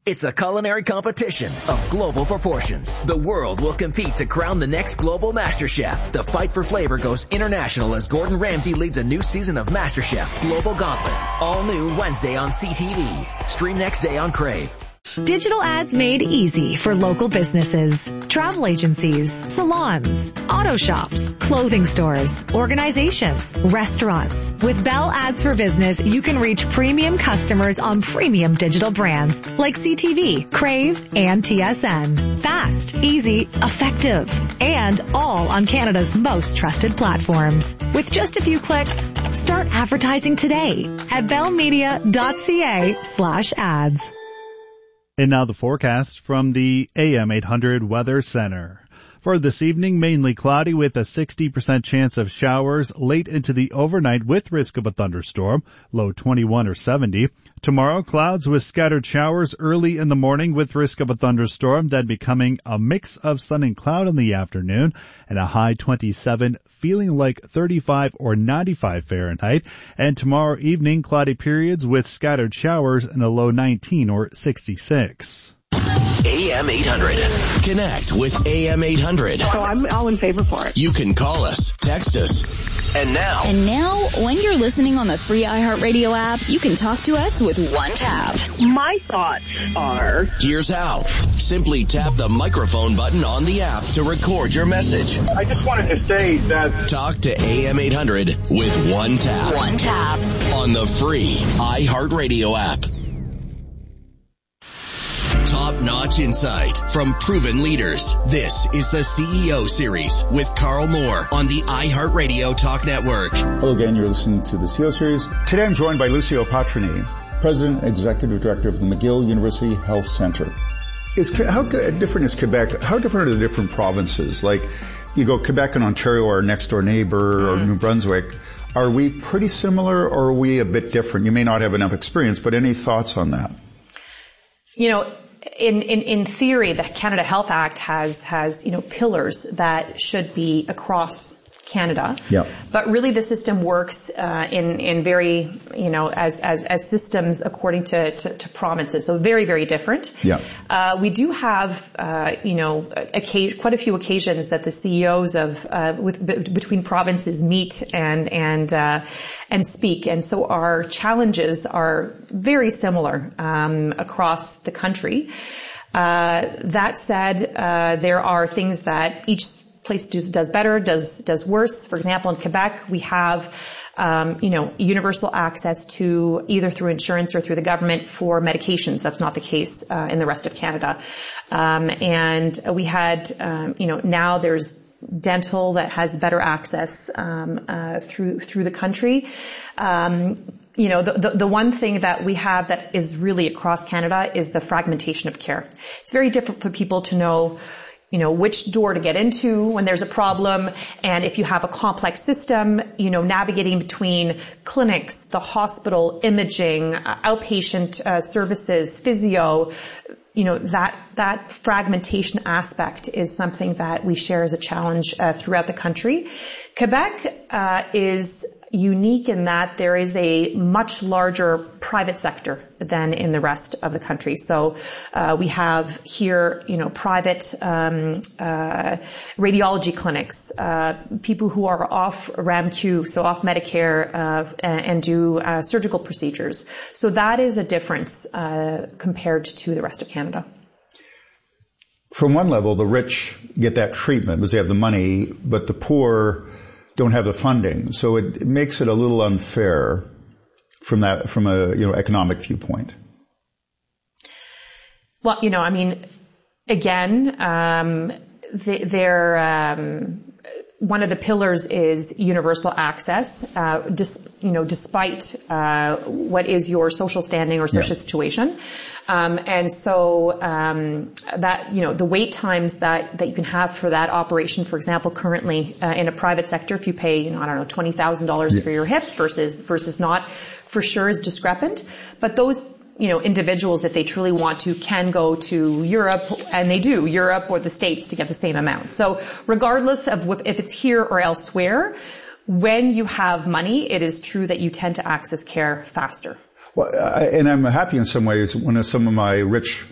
It's a culinary competition of global proportions. The world will compete to crown the next global Master Chef. The fight for flavor goes international as Gordon Ramsay leads a new season of Master Chef Global Gauntlet. All new Wednesday on CTV. Stream next day on Crave. Digital ads made easy for local businesses, travel agencies, salons, auto shops, clothing stores, organizations, restaurants. With Bell Ads for Business, you can reach premium customers on premium digital brands like CTV, Crave, and TSN. Fast, easy, effective, and all on Canada's most trusted platforms. With just a few clicks, start advertising today at bellmedia.ca/ads. And now the forecast from the AM 800 Weather Center. For this evening, mainly cloudy with a 60% chance of showers late into the overnight with risk of a thunderstorm, low 21 or 70. Tomorrow, clouds with scattered showers early in the morning with risk of a thunderstorm, then becoming a mix of sun and cloud in the afternoon, and a high 27, feeling like 35 or 95 Fahrenheit. And tomorrow evening, cloudy periods with scattered showers and a low 19 or 66. AM 800. Connect with AM 800. So I'm all in favor for it. You can call us, text us. And now, when you're listening on the free iHeartRadio app, you can talk to us with one tap. My thoughts are... Here's how. Simply tap the microphone button on the app to record your message. I just wanted to say that... Talk to AM 800 with one tap. One tap. On the free iHeartRadio app. Top-notch insight from proven leaders. This is the CEO Series with Carl Moore on the iHeartRadio Talk Network. Hello again, you're listening to the CEO Series. Today I'm joined by Lucio Patrini, President and Executive Director of the McGill University Health Center. How different is Quebec? How different are the different provinces? Like, you go Quebec and Ontario, our next door neighbor, or New Brunswick. Are we pretty similar or are we a bit different? You may not have enough experience, but any thoughts on that? You know, in theory, the Canada Health Act has pillars that should be across Canada. Yeah. But really the system works in very, as systems according to provinces. So very, very different. Yeah. We do have, quite a few occasions that the CEOs of between provinces meet and speak. And so our challenges are very similar across the country. That said, there are things that each place does better, does worse. For example, in Quebec, we have, universal access to either through insurance or through the government for medications. That's not the case in the rest of Canada. And we had, now there's dental that has better access through the country. The one thing that we have that is really across Canada is the fragmentation of care. It's very difficult for people to know, which door to get into when there's a problem. And if you have a complex system, navigating between clinics, the hospital, imaging, outpatient services, physio, that fragmentation aspect is something that we share as a challenge throughout the country. Quebec is unique in that there is a much larger private sector than in the rest of the country. So we have here, private radiology clinics, people who are off RAMQ, so off Medicare, and do surgical procedures. So that is a difference compared to the rest of Canada. From one level, the rich get that treatment because they have the money, but the poor don't have the funding. So it makes it a little unfair from a economic viewpoint. Well, again, one of the pillars is universal access, despite what is your social standing or social situation. And so that the wait times that you can have for that operation, for example, currently in a private sector, if you pay $20,000 for your hip versus not, for sure is discrepant. But those individuals, if they truly want to, can go to Europe, and they do, Europe or the States, to get the same amount. So regardless of if it's here or elsewhere, when you have money, it is true that you tend to access care faster. Well, and I'm happy in some ways when some of my rich